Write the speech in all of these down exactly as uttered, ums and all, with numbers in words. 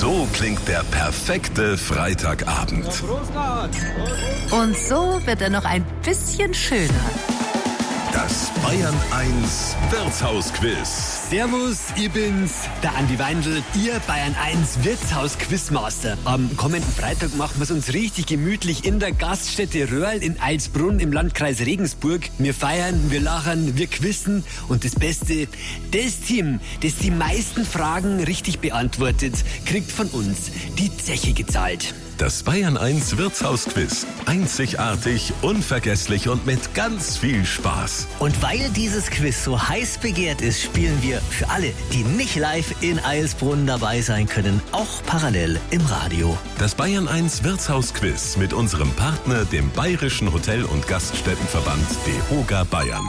So klingt der perfekte Freitagabend. Und so wird er noch ein bisschen schöner. Das Bayern eins Wirtshausquiz. Servus, ich bin's, der Andi Weindl, Ihr Bayern eins Wirtshaus-Quizmaster. Am kommenden Freitag machen wir's uns richtig gemütlich in der Gaststätte Röhrl in Alsbrunn im Landkreis Regensburg. Wir feiern, wir lachen, wir quizzen und das Beste, das Team, das die meisten Fragen richtig beantwortet, kriegt von uns die Zeche gezahlt. Das Bayern eins Wirtshausquiz. Einzigartig, unvergesslich und mit ganz viel Spaß. Und weil dieses Quiz so heiß begehrt ist, spielen wir für alle, die nicht live in Eilsbrunn dabei sein können, auch parallel im Radio. Das Bayern eins Wirtshausquiz mit unserem Partner, dem Bayerischen Hotel- und Gaststättenverband DEHOGA Bayern.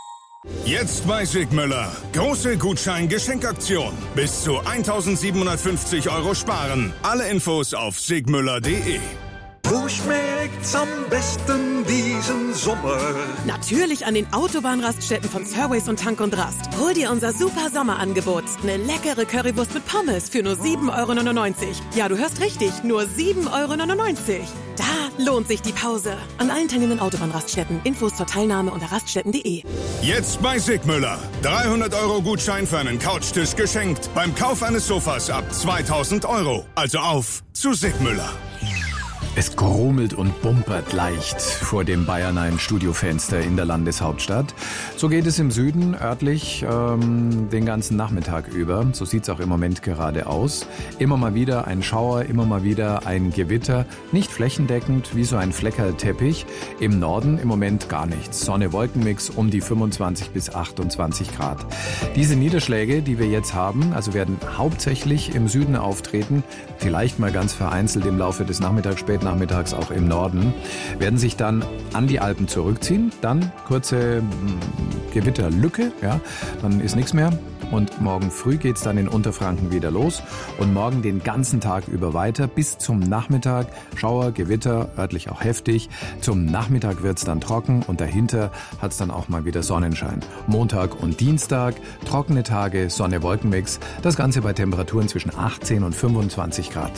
Jetzt bei Sigmüller. Große Gutschein-Geschenkaktion. Bis zu eintausendsiebenhundertfünfzig Euro sparen. Alle Infos auf sigmüller punkt de. Wo schmeckt's am besten diesen Sommer? Natürlich an den Autobahnraststätten von Fairways und Tank und Rast. Hol dir unser super Sommerangebot. Eine leckere Currywurst mit Pommes für nur sieben Euro neunundneunzig. Ja, du hörst richtig, nur sieben Euro neunundneunzig. Da lohnt sich die Pause. An allen teilnehmenden Autobahnraststätten. Infos zur Teilnahme unter raststätten punkt de. Jetzt bei Sigmüller. dreihundert Euro Gutschein für einen Couchtisch geschenkt. Beim Kauf eines Sofas ab zweitausend Euro. Also auf zu Sigmüller. Es grummelt und bumpert leicht vor dem Bayern eins Studiofenster in der Landeshauptstadt. So geht es im Süden örtlich ähm, den ganzen Nachmittag über. So sieht es auch im Moment gerade aus. Immer mal wieder ein Schauer, immer mal wieder ein Gewitter. Nicht flächendeckend wie so ein Fleckerteppich. Im Norden im Moment gar nichts. Sonne-Wolkenmix um die fünfundzwanzig bis achtundzwanzig Grad. Diese Niederschläge, die wir jetzt haben, also werden hauptsächlich im Süden auftreten. Vielleicht mal ganz vereinzelt im Laufe des Nachmittags, späten nachmittags auch im Norden, werden sich dann an die Alpen zurückziehen. Dann kurze mh, Gewitterlücke, ja, dann ist nichts mehr. Und morgen früh geht's dann in Unterfranken wieder los. Und morgen den ganzen Tag über weiter bis zum Nachmittag. Schauer, Gewitter, örtlich auch heftig. Zum Nachmittag wird's dann trocken und dahinter hat's dann auch mal wieder Sonnenschein. Montag und Dienstag, trockene Tage, Sonne-Wolkenmix. Das Ganze bei Temperaturen zwischen achtzehn und fünfundzwanzig Grad.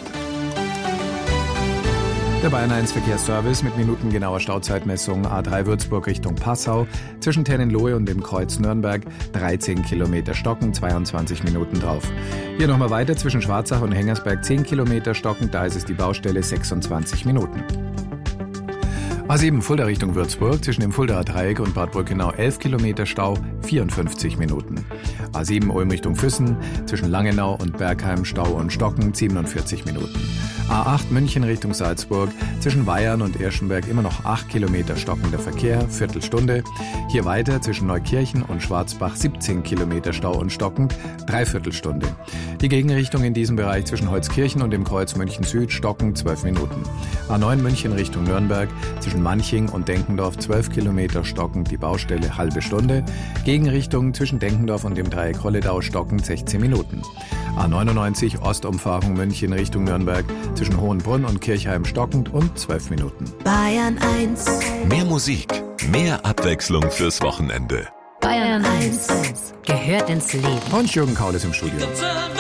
Der Bayern eins Verkehrsservice mit minutengenauer Stauzeitmessung A drei Würzburg Richtung Passau. Zwischen Tennenlohe und dem Kreuz Nürnberg dreizehn Kilometer Stocken, zweiundzwanzig Minuten drauf. Hier nochmal weiter zwischen Schwarzach und Hengersberg zehn Kilometer Stocken, da ist es die Baustelle, sechsundzwanzig Minuten. A sieben Fulda Richtung Würzburg, zwischen dem Fuldaer Dreieck und Bad Brückenau elf Kilometer Stau, vierundfünfzig Minuten. A sieben Ulm Richtung Füssen, zwischen Langenau und Bergheim Stau und Stocken, siebenundvierzig Minuten. A acht München Richtung Salzburg, zwischen Weyern und Irschenberg immer noch acht Kilometer stockender Verkehr, Viertelstunde. Hier weiter zwischen Neukirchen und Schwarzbach siebzehn Kilometer Stau und stockend, Dreiviertelstunde. Die Gegenrichtung in diesem Bereich zwischen Holzkirchen und dem Kreuz München Süd stockend zwölf Minuten. A neun München Richtung Nürnberg, zwischen Manching und Denkendorf zwölf Kilometer stockend, die Baustelle halbe Stunde. Gegenrichtung zwischen Denkendorf und dem Dreieck Holledau stockend sechzehn Minuten. A neunundneunzig Ostumfahrung München Richtung Nürnberg, zwischen Hohenbrunn und Kirchheim stockend und zwölf Minuten. Bayern eins. Mehr Musik, mehr Abwechslung fürs Wochenende. Bayern eins. Gehört ins Leben. Und Jürgen Kaul ist im Studio.